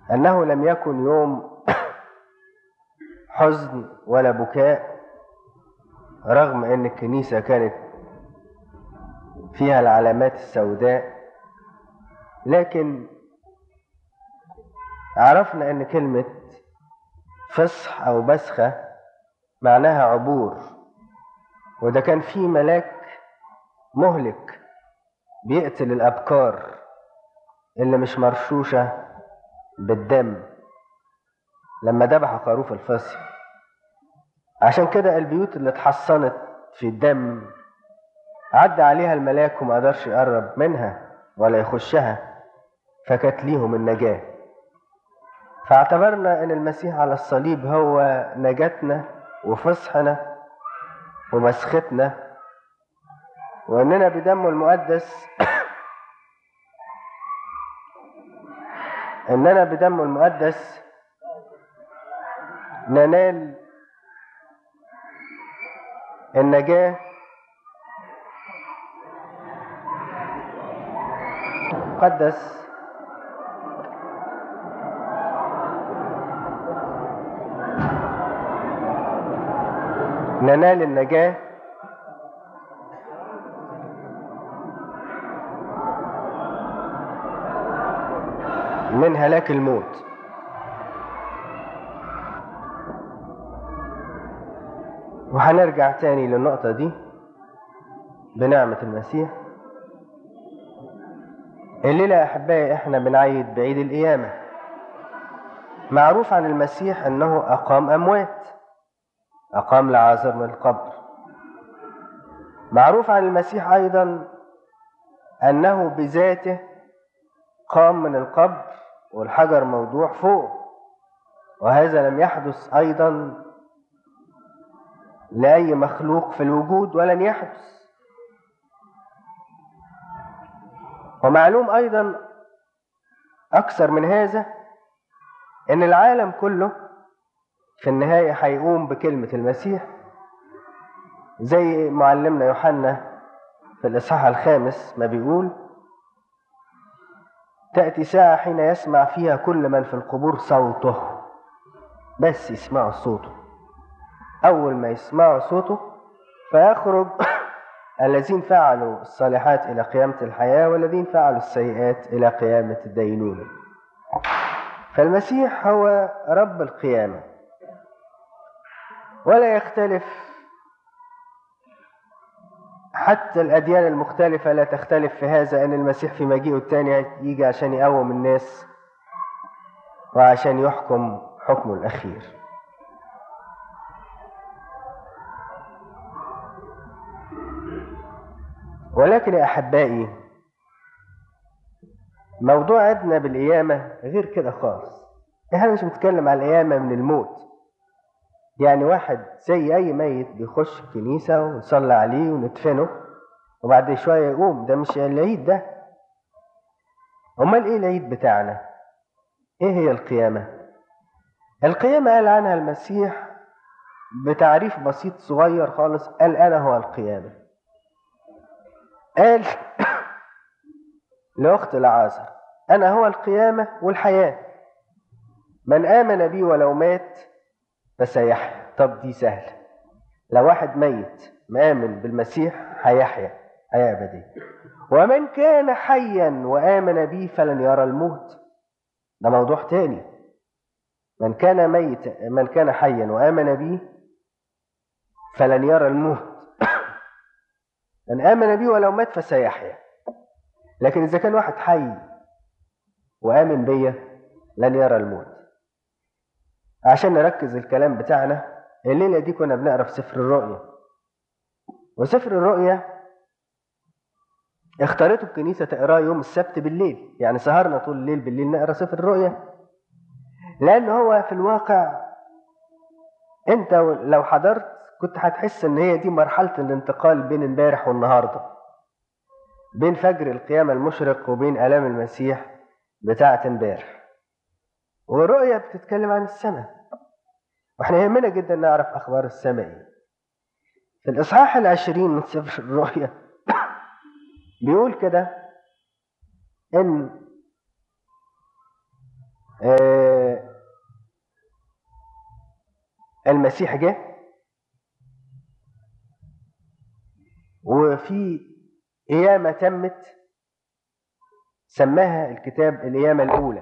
أنه لم يكن يوم حزن ولا بكاء، رغم أن الكنيسة كانت فيها العلامات السوداء، لكن عرفنا أن كلمة فصح أو بسخة معناها عبور، وده كان فيه ملاك مهلك بيقتل الأبكار اللي مش مرشوشة بالدم لما ذبح خروف الفصح. عشان كده البيوت اللي اتحصنت في الدم عدى عليها الملاك وما قدرش يقرب منها ولا يخشها، فكانت ليهم النجاة. فاعتبرنا ان المسيح على الصليب هو نجاتنا وفصحنا ومسختنا، واننا بدمه المقدس اننا بدمه المقدس ننال النجاة المقدس ننال النجاة من هلاك الموت. وهنرجع تاني للنقطة دي بنعمة المسيح. الليلة يا أحبائي احنا بنعيد بعيد القيامة. معروف عن المسيح أنه أقام أموات، أقام لعازر من القبر. معروف عن المسيح أيضا أنه بذاته قام من القبر والحجر موضوع فوق، وهذا لم يحدث أيضا لأي مخلوق في الوجود ولن يحدث. ومعلوم أيضا أكثر من هذا أن العالم كله في النهاية هيقوم بكلمة المسيح، زي معلمنا يوحنا في الإصحاح 5 ما بيقول: تأتي ساعة حين يسمع فيها كل من في القبور صوته. بس يسمعوا صوته، أول ما يسمعوا صوته فيخرج الذين فعلوا الصالحات إلى قيامة الحياة، والذين فعلوا السيئات إلى قيامة الدينونة. فالمسيح هو رب القيامة، ولا يختلف، حتى الأديان المختلفة لا تختلف في هذا، أن المسيح في مجيئه الثاني يجي عشان يقوم الناس وعشان يحكم حكمه الأخير. ولكن يا أحبائي موضوع عدنا بالقيامة غير كده خالص. احنا مش بنتكلم على القيامة من الموت، يعني واحد زي أي ميت بيخش الكنيسة ونصلي عليه وندفنه وبعد شوية يقوم. ده مش العيد ده. أمال إيه العيد بتاعنا؟ إيه هي القيامة؟ القيامة قال عنها المسيح بتعريف بسيط صغير خالص، قال: أنا هو القيامة. قال لأخت لعازر: أنا هو القيامة والحياة، من آمن بي ولو مات فسيحيا. طب دي سهلة، لو واحد ميت مآمن بالمسيح هيحيا حياة أبدية. ومن كان حيا وآمن بي فلن يرى الموت. ده موضوع تاني. من كان حيا وآمن بي فلن يرى الموت. من آمن بي ولو مات فسيحيا. لكن إذا كان واحد حي وآمن بي لن يرى الموت. عشان نركز الكلام بتاعنا الليلة دي كنا بنقرأ في سفر الرؤيا، وسفر الرؤيا اختارته الكنيسة تقراه يوم السبت بالليل، يعني سهرنا طول الليل بالليل نقرأ سفر الرؤيا، لأن هو في الواقع أنت لو حضرت كنت هتحس إن هي دي مرحلة الانتقال بين امبارح والنهاردة، بين فجر القيامة المشرق وبين آلام المسيح بتاعة امبارح. والرؤيا بتتكلم عن السماء، واحنا يهمنا جدا نعرف أخبار السماء ايه. في الإصحاح 20 من سفر الرؤيا بيقول كده إن المسيح جه، وفي قيامة تمت سماها الكتاب القيامة الأولى،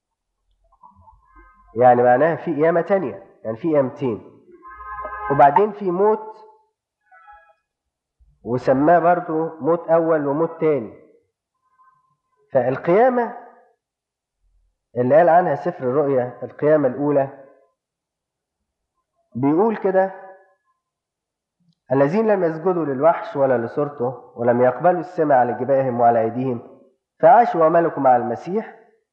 يعني معناها في قيامة تانية، يعني في قيامتين. وبعدين في موت، وسماه برضو موت أول وموت تاني. فالقيامة اللي قال عنها سفر الرؤيا القيامة الأولى بيقول كده: الذين لم يسجدوا للوحش ولا لصورته ولم يقبلوا السمع على جباههم وعلى أيديهم فعاشوا وملكوا مع المسيح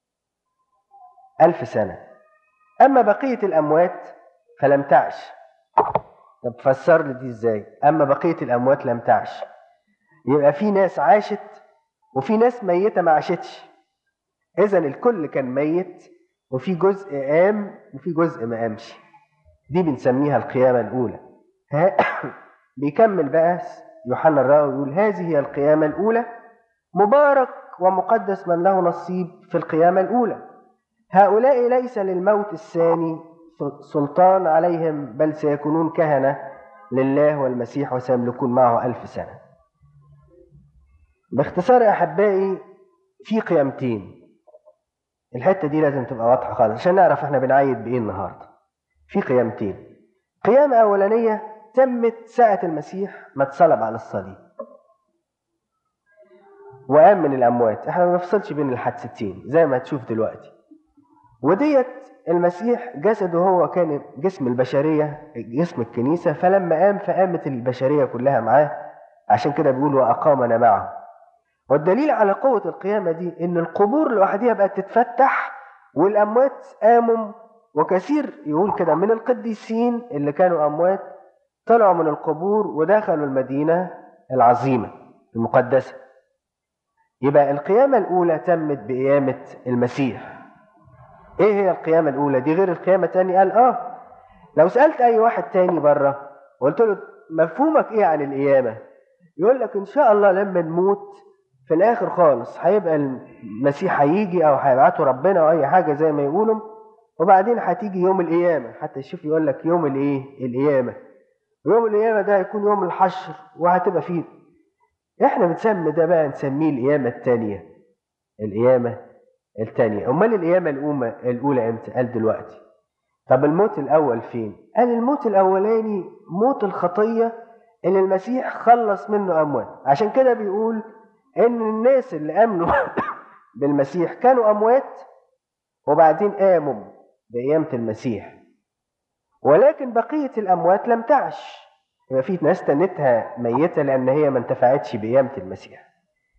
1000 سنة. أما بقية الأموات فلم تعش. طب فسر لي دي ازاي؟ أما بقية الأموات لم تعش، يبقى في ناس عاشت وفي ناس ميتة ما عاشتش. إذن الكل كان ميت، وفي جزء قام وفي جزء ما قامش. دي بنسميها القيامة الأولى. بيكمل بقى يوحنا الراوي يقول: هذه هي القيامة الأولى، مبارك ومقدس من له نصيب في القيامة الأولى. هؤلاء ليس للموت الثاني سلطان عليهم، بل سيكونون كهنة لله والمسيح وسيملكون معه 1000 سنة. باختصار يا أحبائي، في قيامتين. الحتة دي لازم تبقى واضحة خالص عشان نعرف احنا بنعيد بإيه النهاردة. في قيامتين. قيامة أولانية تمت ساعة المسيح ما اتصلب على الصليب وقام من الأموات. احنا ما بنفصلش بين الحادثتين زي ما تشوف دلوقتي. وديت المسيح جسده هو كان جسم البشرية، جسم الكنيسة، فلما قام فقامت البشرية كلها معاه. عشان كده بيقول: وأقامنا معه. والدليل على قوة القيامة دي إن القبور لوحدها بقت تتفتح والأموات قاموا. وكثير يقول كده من القديسين اللي كانوا أموات طلعوا من القبور ودخلوا المدينة العظيمة المقدسة. يبقى القيامة الأولى تمت بقيامة المسيح. إيه هي القيامة الأولى دي غير القيامة الثانية؟ قال لو سألت أي واحد تاني بره وقلت له مفهومك إيه عن القيامة، يقول لك إن شاء الله لما نموت في الآخر خالص هيبقى المسيح هيجي أو هيبعته ربنا أو أي حاجة زي ما يقولوا، وبعدين هتيجي يوم القيامة. حتى يشوف يقول لك يوم القيامة. يوم القيامة ده هيكون يوم الحشر وهتبقى فيه. احنا بنسمي ده بقى نسميه القيامة التانية. القيامة التانية. امال القيامة الأولى امتى؟ قال دلوقتي. طب الموت الأول فين؟ قال الموت الأولاني موت الخطية اللي المسيح خلص منه أموات. عشان كده بيقول إن الناس اللي آمنوا بالمسيح كانوا أموات وبعدين قاموا بقيامة المسيح، ولكن بقية الأموات لم تعش. يبقى في ناس تنتها ميتة لأن هي ما انتفعتش بقيامة المسيح.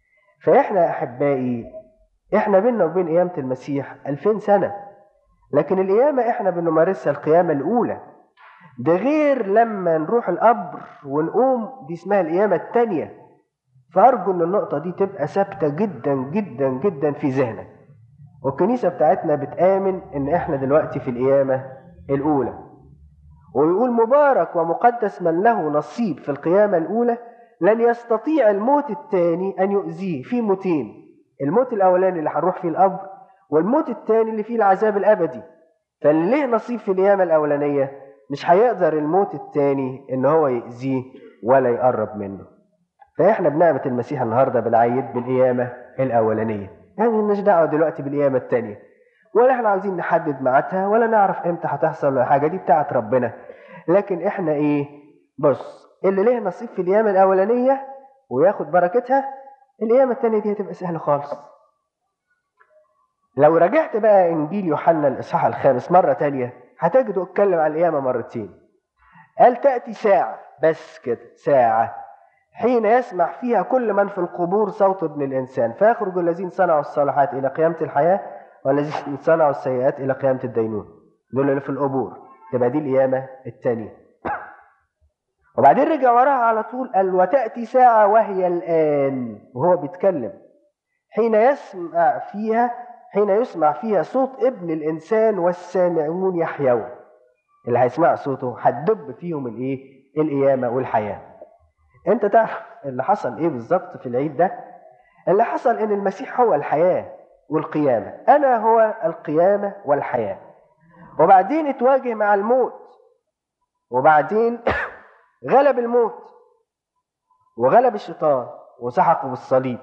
فإحنا أحبائي إحنا بيننا وبين قيامة المسيح 2000 سنة، لكن القيامة إحنا بنمارسها القيامة الأولى. ده غير لما نروح القبر ونقوم، دي اسمها القيامة التانية. فأرجو إن النقطة دي تبقى ثابتة جدا جدا جدا في ذهنك. والكنيسة بتاعتنا بتآمن إن إحنا دلوقتي في القيامة الأولى. ويقول: مبارك ومقدس من له نصيب في القيامة الأولى، لن يستطيع الموت الثاني أن يؤذيه. في موتين: الموت الأولاني اللي هنروح فيه القبر، والموت الثاني اللي فيه العذاب الأبدي. فاللي له نصيب في القيامة الأولانية مش هيقدر الموت الثاني إن هو يأذيه ولا يقرب منه. فإحنا بنعمة المسيح النهاردة بنعيد بالقيامة الأولانية، يعني مالناش دعوة دلوقتي بالقيامة الثانية، ولا احنا عاوزين نحدد ميعادها ولا نعرف امتى هتحصل ولا حاجة. دي بتاعت ربنا. لكن احنا ايه؟ بص، اللي ليه نصيب في القيامة الأولانية وياخد بركتها، القيامة الثانية دي هتبقى سهلة خالص. لو رجعت بقى إنجيل يوحنا الإصحاح 5 مرة تانية هتجده اتكلم عن القيامة مرتين. قال: تأتي ساعة، بس كده، ساعة حين يسمع فيها كل من في القبور صوت ابن الإنسان، فيخرج الذين صنعوا الصالحات إلى قيامة الحياة والذين صنعوا السيئات إلى قيامة الدينون. دول اللي في القبور. تبقى دي القيامة الثانية. وبعدين رجع وراها على طول قال: وتأتي ساعة وهي الآن، وهو بيتكلم، حين يسمع فيها صوت ابن الإنسان والسامعون يحيون. اللي هيسمع صوته هتدب فيهم القيامة والحياة. انت تعرف اللي حصل ايه بالظبط في العيد ده؟ اللي حصل ان المسيح هو الحياة والقيامة. انا هو القيامة والحياة. وبعدين اتواجه مع الموت وبعدين غلب الموت وغلب الشيطان وسحقه بالصليب.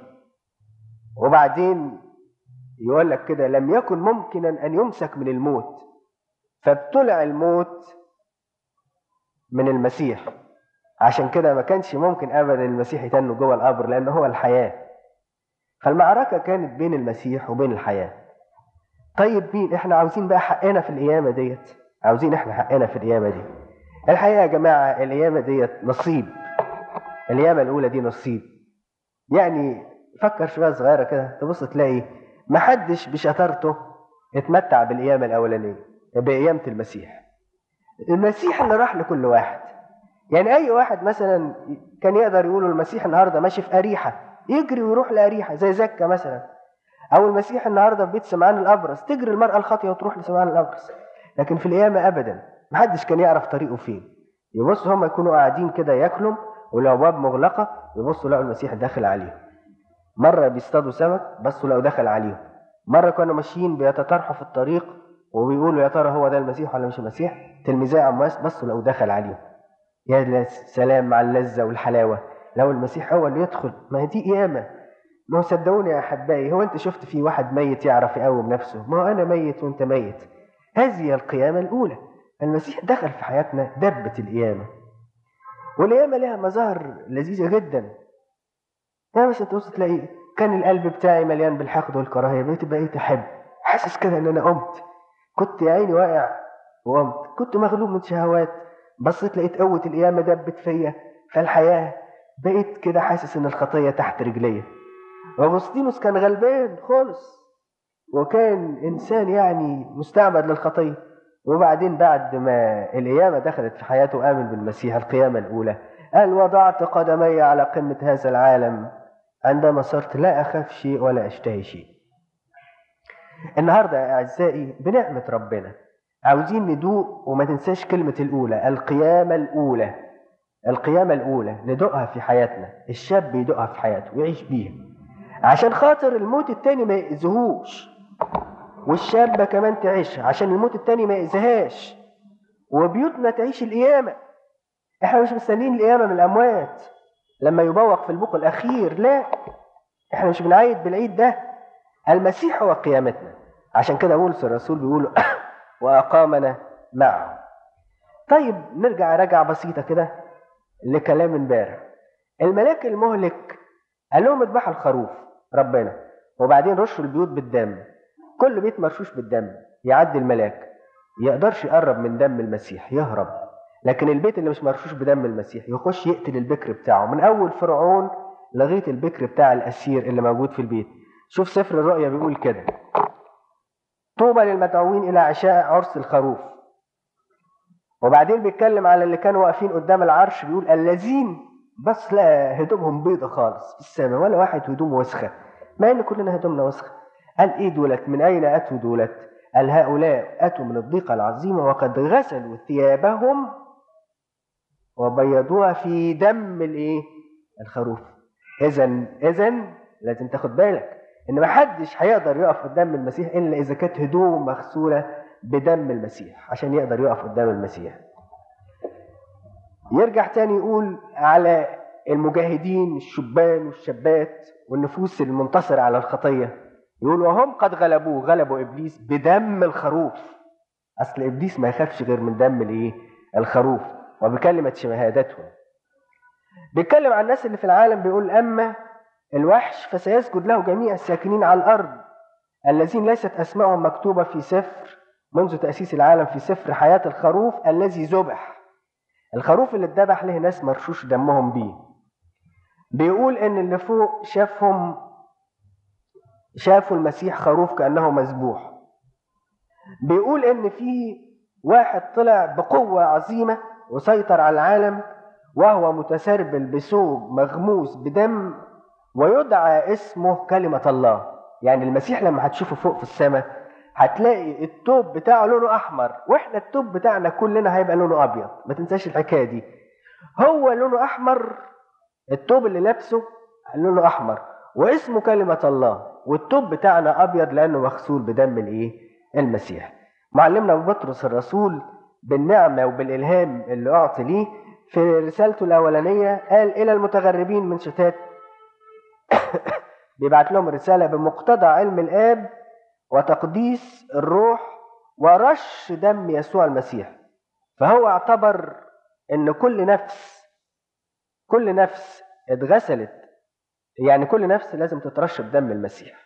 وبعدين يقول لك كده لم يكن ممكنا أن يمسك من الموت، فابتلع الموت من المسيح. عشان كده ما كانش ممكن أبدا المسيح يتنه جوه القبر، لأنه هو الحياة. فالمعركة كانت بين المسيح وبين الحياة. طيب مين احنا عاوزين بقى حقنا في القيامة ديت؟ عاوزين احنا حقنا في القيامة دي. الحقيقة يا جماعة القيامة ديت نصيب. القيامة الأولى دي نصيب. يعني فكر شوية صغيرة كده تبص تلاقي محدش بشطارته اتمتع بالقيامة الأولانية، بقيامة المسيح. المسيح اللي راح لكل واحد. يعني أي واحد مثلا كان يقدر يقول المسيح النهاردة ماشي في أريحة يجري ويروح لأريحة زي زكا مثلا، أو المسيح النهاردة في بيت سمعان الأبرص تجري المرأة الخاطئة وتروح لسمعان الأبرص. لكن في القيامة أبدا محدش كان يعرف طريقه فين. يبصوا هم يكونوا قاعدين كده ياكلوا والأبواب مغلقة، يبصوا لقوا المسيح داخل عليهم. مرة بيصطادوا سمك بصوا لقوا دخل عليهم. مرة كانوا ماشيين بيتطرحوا في الطريق وبيقولوا يا ترى هو ده المسيح ولا مش المسيح، تلميذي عمواس بصوا لقوا دخل عليهم. يا سلام مع اللذة والحلاوة لو المسيح هو اللي يدخل. ما هي دي قيامة. ما هو صدقوني يا أحبائي، هو أنت شفت في واحد ميت يعرف يقوم نفسه؟ ما هو أنا ميت وأنت ميت. هذه القيامة الأولى. المسيح دخل في حياتنا دبة القيامة. والقيامة لها مظاهر لذيذة جدا. يعني مثلا تبص تلاقي كان القلب بتاعي مليان بالحقد والكراهية، بقيت أحب، حاسس كده إن أنا قمت. كنت يا عيني واقع وقمت، كنت مغلوب من شهوات، بصيت لقيت قوة القيامة دبت فيا فالحياة. بقيت كده حاسس إن الخطية تحت رجليا. أغسطينوس كان غلبان خالص وكان إنسان يعني مستعبد للخطية، وبعدين بعد ما القيامة دخلت في حياته وآمن بالمسيح القيامة الأولى قال وضعت قدمي على قمة هذا العالم عندما صرت لا أخاف شيء ولا أشتهي شيء. النهاردة يا أعزائي بنعمة ربنا عاوزين ندوق، وما تنساش كلمة الأولى، القيامة الأولى. القيامة الأولى ندوقها في حياتنا، الشاب يدوقها في حياته ويعيش بيها عشان خاطر الموت التاني ما يأذهوش، والشابة كمان تعيشها عشان الموت التاني ما يأذهاش، وبيوتنا تعيش القيامة. احنا مش مستنيين القيامة من الأموات لما يبوق في البوق الأخير، لا، احنا مش بنعيد بالعيد ده. المسيح هو قيامتنا. عشان كده بولس الرسول بيقول وأقامنا معه. طيب نرجع رجعة بسيطة كده لكلام امبارح. الملاك المهلك قال لهم اذبحوا الخروف ربنا وبعدين رشوا البيوت بالدم. كل بيت مرشوش بالدم يعدي الملاك، يقدرش يقرب من دم المسيح يهرب. لكن البيت اللي مش مرشوش بدم المسيح يخش يقتل البكر بتاعه، من أول فرعون لغاية البكر بتاع الأسير اللي موجود في البيت. شوف سفر الرؤيا بيقول كده طوبى للمدعوين إلى عشاء عرس الخروف. وبعدين بيتكلم على اللي كانوا واقفين قدام العرش بيقول الذين بس لا هدومهم بيضة خالص في السماء ولا واحد هدومه وسخة، ما ان كلنا هدومنا وسخة. قال ايه دولت؟ من اين اتوا دولت؟ قال هؤلاء اتوا من الضيقة العظيمة وقد غسلوا ثيابهم وبيضوها في دم الايه؟ الخروف. اذا لازم تاخد بالك ان ما حدش هيقدر يقف قدام المسيح الا اذا كانت هدوم مغسولة بدم المسيح عشان يقدر يقف قدام المسيح. يرجع تاني يقول على المجاهدين الشبان والشابات والنفوس المنتصرة على الخطية، يقول وهم قد غلبوا إبليس بدم الخروف. أصل إبليس ما يخافش غير من دم الإيه؟ الخروف، وبكلمة شهادتهم. بيتكلم عن الناس اللي في العالم بيقول أما الوحش فسيسجد له جميع الساكنين على الأرض الذين ليست أسمائهم مكتوبة في سفر منذ تأسيس العالم في سفر حياة الخروف الذي ذبح. الخروف اللي اتذبح له ناس مرشوش دمهم بيه. بيقول ان اللي فوق شافوا المسيح خروف كأنه مذبوح. بيقول ان في واحد طلع بقوة عظيمة وسيطر على العالم وهو متسربل بثوب مغموس بدم ويدعى اسمه كلمة الله. يعني المسيح لما هتشوفه فوق في السماء هتلاقي التوب بتاعه لونه احمر، واحنا التوب بتاعنا كلنا هيبقى لونه ابيض. ما تنساش الحكايه دي. هو لونه احمر، التوب اللي لابسه لونه احمر واسمه كلمه الله، والتوب بتاعنا ابيض لانه مغسول بدم الايه؟ المسيح. معلمنا ابو بطرس الرسول بالنعمة وبالإلهام اللي أعطي ليه في رسالته الأولانية قال إلى المتغربين من شتات، بيبعت لهم رسالة بمقتضى علم الآب وتقديس الروح ورش دم يسوع المسيح. فهو اعتبر ان كل نفس اتغسلت، يعني كل نفس لازم تترش بدم المسيح.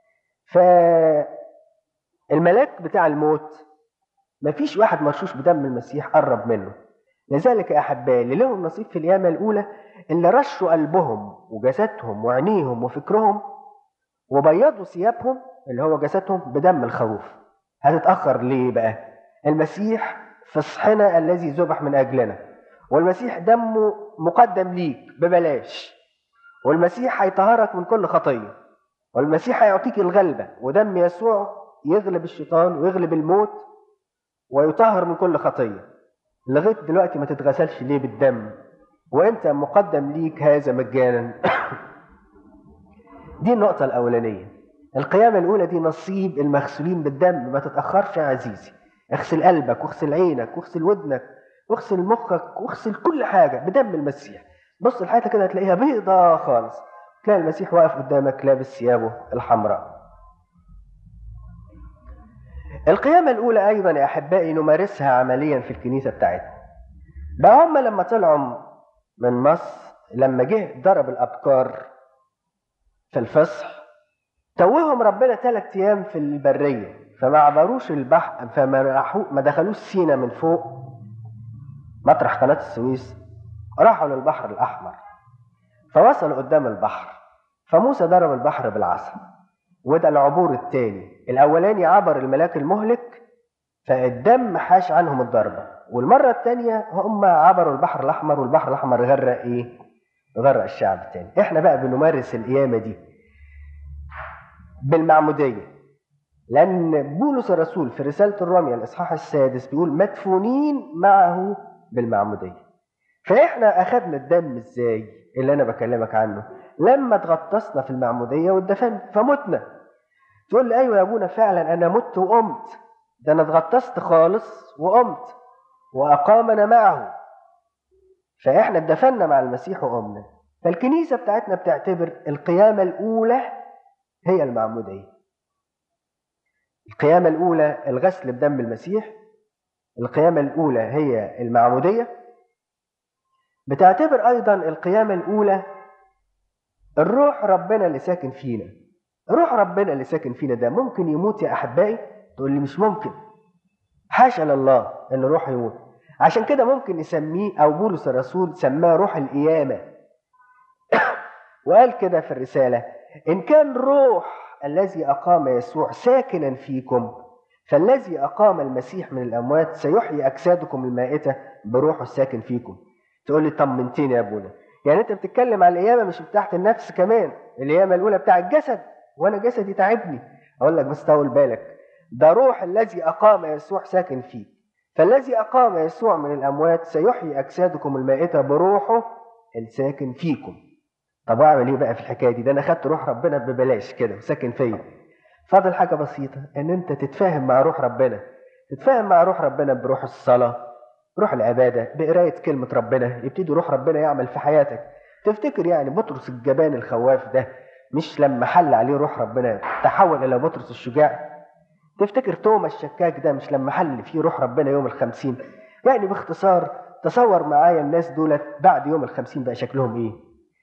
فالملاك بتاع الموت مفيش واحد مرشوش بدم المسيح قرب منه. لذلك يا احبائي اللي لهم نصيب في القيامه الاولى اللي رشوا قلبهم وجسدهم وعينيهم وفكرهم وبيضوا ثيابهم اللي هو جسدهم بدم الخروف. هتتاخر ليه بقى؟ المسيح فصحنا الذي ذبح من اجلنا، والمسيح دمه مقدم ليك ببلاش، والمسيح هيطهرك من كل خطيه، والمسيح هيعطيك الغلبه، ودم يسوع يغلب الشيطان ويغلب الموت ويطهر من كل خطيه. لغايه دلوقتي ما تتغسلش ليه بالدم وانت مقدم ليك هذا مجانا؟ دي النقطه الاولانيه. القيامه الاولى دي نصيب المغسولين بالدم. ما تتاخرش يا عزيزي، اغسل قلبك واغسل عينك واغسل ودنك واغسل مخك واغسل كل حاجه بدم المسيح. بص لحياتك كده هتلاقيها بيضة خالص، تلاقي المسيح واقف قدامك لابس ثيابه الحمراء. القيامة الأولى أيضا يا أحبائي نمارسها عمليا في الكنيسة بتاعتنا. بقى هم لما طلعوا من مصر، لما جه ضرب الأبكار في الفصح، توهم ربنا 3 أيام في البرية، فما عبروش البحر، ما دخلوش سينا من فوق مطرح قناة السويس، راحوا للبحر الأحمر. فوصلوا قدام البحر، فموسى ضرب البحر بالعصا، وده العبور الثاني. الأولاني عبر الملاك المهلك فالدم حاش عنهم الضربة، والمرة الثانية هم عبروا البحر الأحمر، والبحر الأحمر غرق إيه؟ غرق الشعب الثاني. إحنا بقى بنمارس القيامة دي بالمعمودية، لأن بولس الرسول في رسالة الرومية الإصحاح 6 بيقول مدفونين معه بالمعمودية. فإحنا أخذنا الدم إزاي اللي أنا بكلمك عنه؟ لما اتغطسنا في المعمودية والدفن فمتنا. تقول لي أيوة يا أبونا فعلا أنا مت وقمت، ده أنا اتغطست خالص وقمت وأقامنا معه. فإحنا اتدفنا مع المسيح وقمنا. فالكنيسة بتاعتنا بتعتبر القيامة الأولى هي المعمودية. القيامة الأولى الغسل بدم المسيح، القيامة الأولى هي المعمودية. بتعتبر أيضا القيامة الأولى الروح ربنا اللي ساكن فينا. روح ربنا اللي ساكن فينا ده ممكن يموت يا أحبائي؟ تقول لي مش ممكن، حاشا لله أن الروح يموت. عشان كده ممكن نسميه، أو بولس الرسول سماه روح القيامة، وقال كده في الرسالة: إن كان روح الذي أقام يسوع ساكنا فيكم فالذي أقام المسيح من الأموات سيحيي أجسادكم المائتة بروحه الساكن فيكم. تقول لي طمنتني يا أبونا، يعني أنت بتتكلم على القيامة مش بتاعت النفس كمان، القيامة الأولى بتاع الجسد وأنا جسدي تعبني. أقول لك بس طول بالك، ده روح الذي أقام يسوع ساكن فيك، فالذي أقام يسوع من الأموات سيحيي أجسادكم المائتة بروحه الساكن فيكم. طب أعمل إيه بقى في الحكاية دي؟ ده أنا خدت روح ربنا ببلاش كده وساكن فيا. فاضل حاجة بسيطة، إن أنت تتفاهم مع روح ربنا. تتفاهم مع روح ربنا بروح الصلاة، بروح العبادة، بقراية كلمة ربنا، يبتدي روح ربنا يعمل في حياتك. تفتكر يعني بطرس الجبان الخواف ده مش لما حل عليه روح ربنا تحول إلى بطرس الشجاع؟ تفتكر توما الشكاك ده مش لما حل فيه روح ربنا يوم 50؟ يعني باختصار تصور معايا الناس دولت بعد يوم 50 بقى شكلهم إيه؟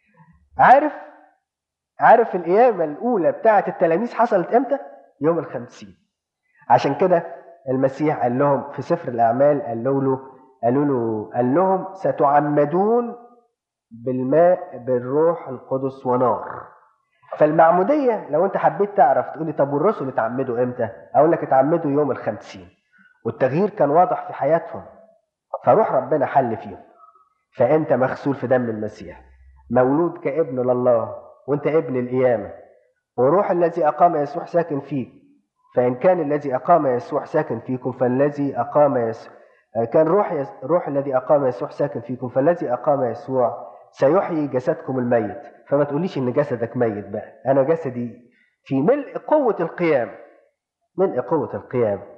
عارف القيامة الأولى بتاعت التلاميذ حصلت إمتى؟ يوم 50. عشان كده المسيح قال لهم في سفر الأعمال، قال لهم ستعمدون بالماء بالروح القدس ونار. فالمعمودية لو أنت حبيت تعرف تقول لي طب والرسل اتعمدوا إمتى؟ أقول لك اتعمدوا يوم 50، والتغيير كان واضح في حياتهم، فروح ربنا حل فيهم. فأنت مغسول في دم المسيح، مولود كابن لله، وأنت ابن القيامة، وروح الذي أقام يسوع ساكن فيك. فإن كان الذي أقام يسوع ساكن فيكم فالذي أقام يسوع، كان روح الذي أقام يسوع ساكن فيكم فالذي أقام يسوع سيحيي جسدكم الميت. فما تقوليش إن جسدك ميت بقى، أنا جسدي في ملء قوة القيام، ملء قوة القيام.